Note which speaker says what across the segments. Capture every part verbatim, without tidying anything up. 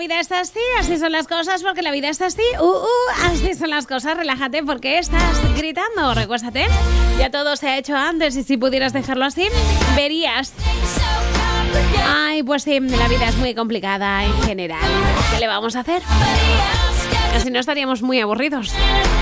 Speaker 1: La vida está así, así son las cosas porque la vida está así, uh, uh, así son las cosas, relájate porque estás gritando, recuéstate, ya todo se ha hecho antes y si pudieras dejarlo así, verías. Ay, pues sí, la vida es muy complicada en general, ¿qué le vamos a hacer? Así no estaríamos muy aburridos.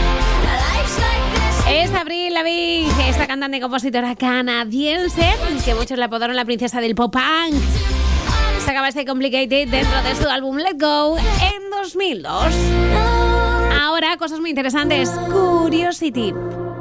Speaker 1: Es Avril Lavigne, esta cantante y compositora canadiense, que muchos la apodaron la princesa del pop punk. Sacaba este Complicated dentro de su álbum Let Go en dos mil dos. Ahora, cosas muy interesantes. Curiosity.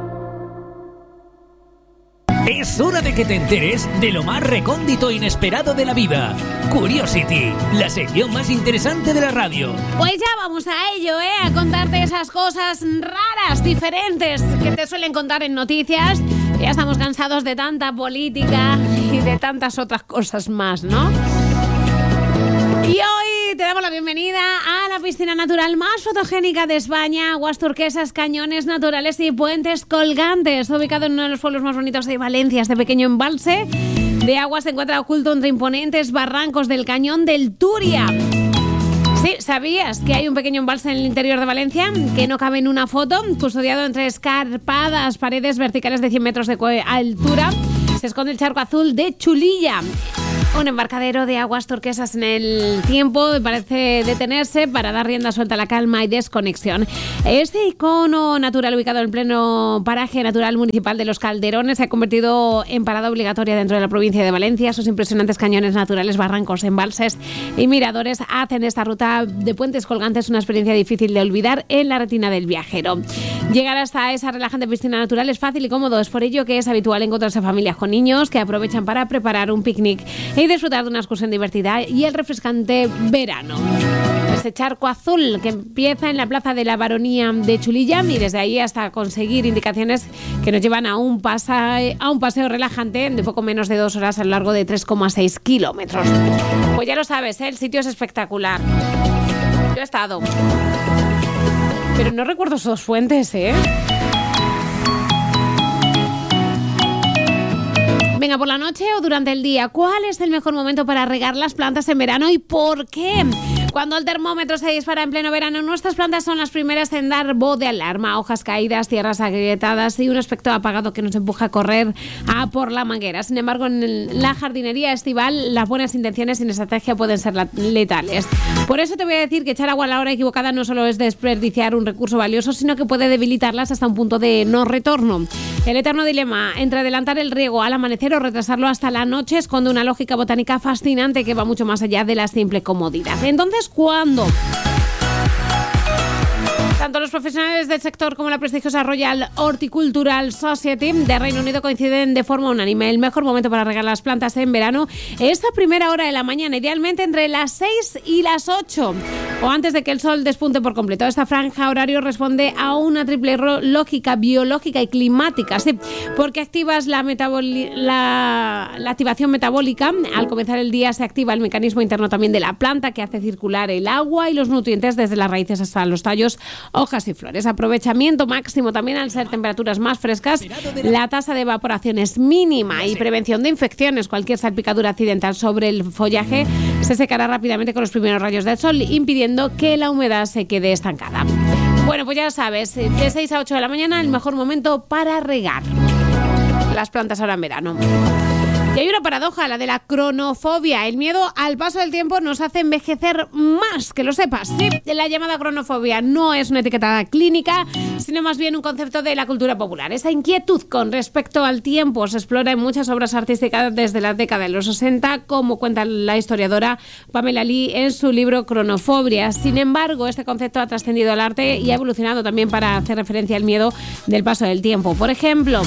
Speaker 2: Es hora de que te enteres de lo más recóndito e inesperado de la vida. Curiosity, la sección más interesante de la radio.
Speaker 1: Pues ya vamos a ello, ¿eh? A contarte esas cosas raras, diferentes, que te suelen contar en noticias. Ya estamos cansados de tanta política y de tantas otras cosas más, ¿no? Y hoy te damos la bienvenida a la piscina natural más fotogénica de España, aguas turquesas, cañones naturales y puentes colgantes. Ubicado en uno de los pueblos más bonitos de Valencia, este pequeño embalse de agua se encuentra oculto entre imponentes barrancos del cañón del Turia. Sí, ¿sabías que hay un pequeño embalse en el interior de Valencia que no cabe en una foto? Custodiado entre escarpadas paredes verticales de cien metros de altura, se esconde el charco azul de Chulilla. Un embarcadero de aguas turquesas en el tiempo parece detenerse para dar rienda suelta a la calma y desconexión. Este icono natural ubicado en pleno paraje natural municipal de Los Calderones se ha convertido en parada obligatoria dentro de la provincia de Valencia. Sus impresionantes cañones naturales, barrancos, embalses y miradores hacen de esta ruta de puentes colgantes una experiencia difícil de olvidar en la retina del viajero. Llegar hasta esa relajante piscina natural es fácil y cómodo. Es por ello que es habitual encontrarse familias con niños que aprovechan para preparar un picnic y disfrutar de una excursión divertida y el refrescante verano. Ese charco azul que empieza en la plaza de la Baronía de Chulilla y desde ahí hasta conseguir indicaciones que nos llevan a un, pasa, a un paseo relajante de poco menos de dos horas a lo largo de tres coma seis kilómetros. Pues ya lo sabes, ¿eh? El sitio es espectacular. Yo he estado. Pero no recuerdo sus fuentes, ¿eh? Venga, por la noche o durante el día, ¿cuál es el mejor momento para regar las plantas en verano y por qué? Cuando el termómetro se dispara en pleno verano, nuestras plantas son las primeras en dar voz de alarma. Hojas caídas, tierras agrietadas y un aspecto apagado que nos empuja a correr a por la manguera. Sin embargo, en la jardinería estival, las buenas intenciones sin estrategia pueden ser letales. Por eso te voy a decir que echar agua a la hora equivocada no solo es desperdiciar un recurso valioso, sino que puede debilitarlas hasta un punto de no retorno. El eterno dilema entre adelantar el riego al amanecer o retrasarlo hasta la noche esconde una lógica botánica fascinante que va mucho más allá de la simple comodidad. Entonces, ¿cuándo? Tanto los profesionales del sector como la prestigiosa Royal Horticultural Society de Reino Unido coinciden de forma unánime. El mejor momento para regar las plantas en verano es a primera hora de la mañana, idealmente entre las seis y las ocho, o antes de que el sol despunte por completo. Esta franja horario responde a una triple lógica biológica y climática, sí, porque activas la, metaboli- la, la activación metabólica. Al comenzar el día se activa el mecanismo interno también de la planta que hace circular el agua y los nutrientes desde las raíces hasta los tallos, hojas y flores. Aprovechamiento máximo también al ser temperaturas más frescas. La tasa de evaporación es mínima y prevención de infecciones. Cualquier salpicadura accidental sobre el follaje se secará rápidamente con los primeros rayos del sol, impidiendo que la humedad se quede estancada. Bueno, pues ya sabes, de seis a ocho de la mañana el mejor momento para regar las plantas ahora en verano. Y hay una paradoja, la de la cronofobia. El miedo al paso del tiempo nos hace envejecer más, que lo sepas. Sí, la llamada cronofobia no es una etiqueta clínica, sino más bien un concepto de la cultura popular. Esa inquietud con respecto al tiempo se explora en muchas obras artísticas desde la década de los sesenta, como cuenta la historiadora Pamela Lee en su libro Cronofobia. Sin embargo, este concepto ha trascendido al arte y ha evolucionado también para hacer referencia al miedo del paso del tiempo. Por ejemplo,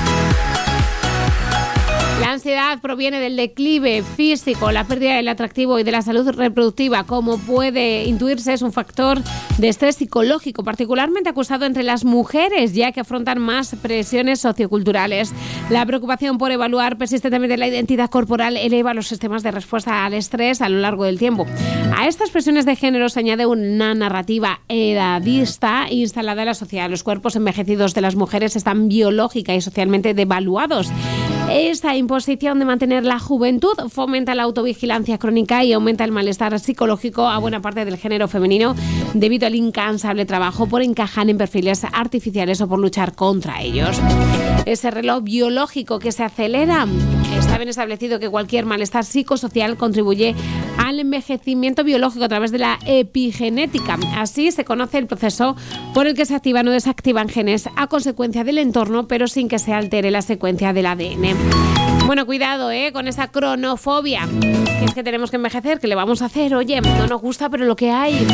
Speaker 1: la ansiedad proviene del declive físico, la pérdida del atractivo y de la salud reproductiva. Como puede intuirse, es un factor de estrés psicológico particularmente acusado entre las mujeres, ya que afrontan más presiones socioculturales. La preocupación por evaluar persistentemente la identidad corporal eleva los sistemas de respuesta al estrés a lo largo del tiempo. A estas presiones de género se añade una narrativa edadista instalada en la sociedad. Los cuerpos envejecidos de las mujeres están biológica y socialmente devaluados. Esta imposición de mantener la juventud fomenta la autovigilancia crónica y aumenta el malestar psicológico a buena parte del género femenino debido al incansable trabajo por encajar en perfiles artificiales o por luchar contra ellos. Ese reloj biológico que se acelera. Está bien establecido que cualquier malestar psicosocial contribuye al envejecimiento biológico a través de la epigenética. Así se conoce el proceso por el que se activan o desactivan genes a consecuencia del entorno, pero sin que se altere la secuencia del A D N. Bueno, cuidado ¿eh? con esa cronofobia, que es que tenemos que envejecer, ¿qué le vamos a hacer? Oye, no nos gusta, pero lo que hay.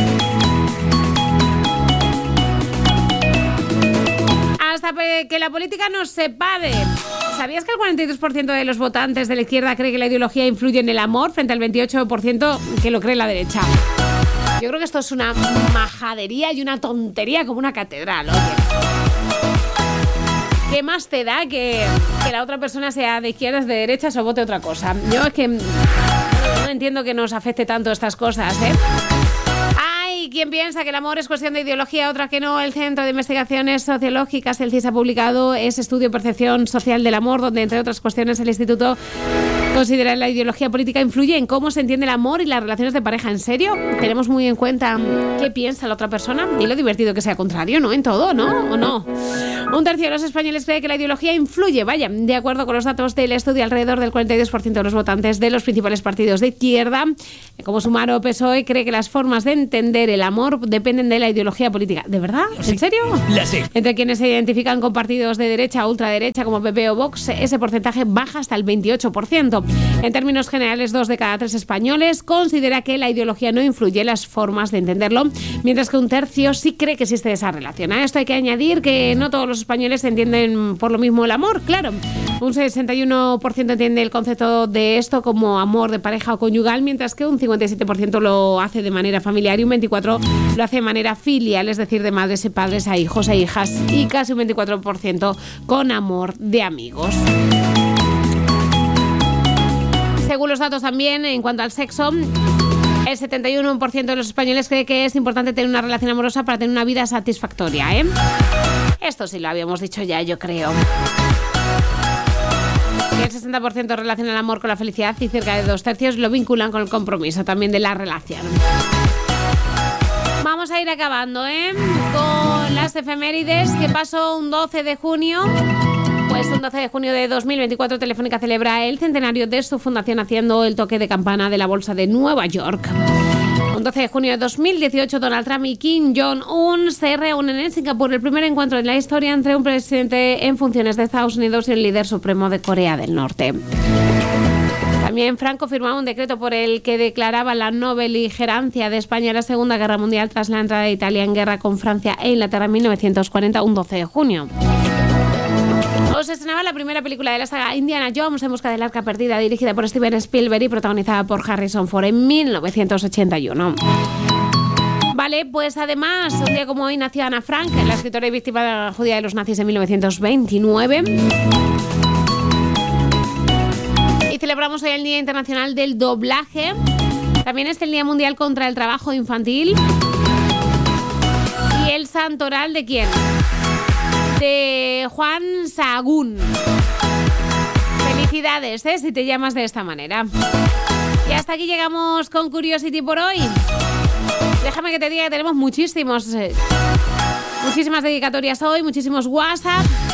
Speaker 1: Hasta que la política nos separe. ¿Sabías que el cuarenta y dos por ciento de los votantes de la izquierda cree que la ideología influye en el amor frente al veintiocho por ciento que lo cree la derecha? Yo creo que esto es una majadería y una tontería como una catedral, oye. ¿Qué más te da que, que la otra persona sea de izquierdas, de derechas o vote otra cosa? Yo es que no entiendo que nos afecte tanto estas cosas, ¿eh? Hay quien piensa que el amor es cuestión de ideología, otra que no. El Centro de Investigaciones Sociológicas, el C I S, ha publicado ese estudio Percepción Social del Amor, donde, entre otras cuestiones, el Instituto considera que la ideología política influye en cómo se entiende el amor y las relaciones de pareja. ¿En serio? ¿Tenemos muy en cuenta qué piensa la otra persona? Y lo divertido que sea contrario, ¿no? En todo, ¿no? ¿O no? Un tercio de los españoles cree que la ideología influye. Vaya, de acuerdo con los datos del estudio, alrededor del cuarenta y dos por ciento de los votantes de los principales partidos de izquierda, como Sumar o P S O E, cree que las formas de entender el amor dependen de la ideología política. ¿De verdad? ¿En serio?
Speaker 2: La sé.
Speaker 1: Entre quienes se identifican con partidos de derecha o ultraderecha como P P o Vox, ese porcentaje baja hasta el veintiocho por ciento. En términos generales, dos de cada tres españoles considera que la ideología no influye en las formas de entenderlo, mientras que un tercio sí cree que existe esa relación. A esto hay que añadir que no todos los españoles entienden por lo mismo el amor, claro. Un sesenta y uno por ciento entiende el concepto de esto como amor de pareja o conyugal, mientras que un cincuenta y siete por ciento lo hace de manera familiar y un veinticuatro por ciento lo hace de manera filial, es decir, de madres y padres a hijos e hijas, y casi un veinticuatro por ciento con amor de amigos. Según los datos también, en cuanto al sexo, el setenta y uno por ciento de los españoles cree que es importante tener una relación amorosa para tener una vida satisfactoria, ¿eh? Esto sí lo habíamos dicho ya, yo creo. Y el sesenta por ciento relaciona el amor con la felicidad y cerca de dos tercios lo vinculan con el compromiso también de la relación. Vamos a ir acabando, ¿eh? Con las efemérides. ¿Qué pasó un doce de junio? Pues un doce de junio de dos mil veinticuatro, Telefónica celebra el centenario de su fundación haciendo el toque de campana de la Bolsa de Nueva York. Un doce de junio de dos mil dieciocho, Donald Trump y Kim Jong-un se reúnen en Singapur, el primer encuentro en la historia entre un presidente en funciones de Estados Unidos y el líder supremo de Corea del Norte. También Franco firmaba un decreto por el que declaraba la no beligerancia de España en la Segunda Guerra Mundial tras la entrada de Italia en guerra con Francia e Inglaterra en mil novecientos cuarenta, un doce de junio. Os estrenaba la primera película de la saga Indiana Jones, En busca del arca perdida, dirigida por Steven Spielberg y protagonizada por Harrison Ford en mil novecientos ochenta y uno. Vale, pues además, un día como hoy nació Ana Frank, la escritora y víctima judía de los nazis en mil novecientos veintinueve. Y celebramos hoy el Día Internacional del Doblaje. También es el Día Mundial contra el Trabajo Infantil. ¿Y el santoral de quién? De Juan Sahagún. Felicidades, ¿eh? Si te llamas de esta manera. Y hasta aquí llegamos con Curiosity por hoy. Déjame que te diga que tenemos muchísimos, eh, muchísimas dedicatorias hoy, muchísimos WhatsApp.